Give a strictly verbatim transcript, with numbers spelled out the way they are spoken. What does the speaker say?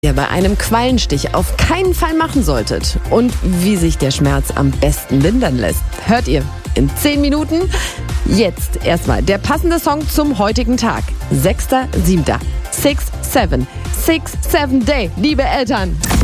ihr bei einem Quallenstich auf keinen Fall machen solltet und wie sich der Schmerz am besten lindern lässt, hört ihr in zehn Minuten. Jetzt erstmal der passende Song zum heutigen Tag. sechster siebter Six Seven. Six Seven Day, liebe Eltern.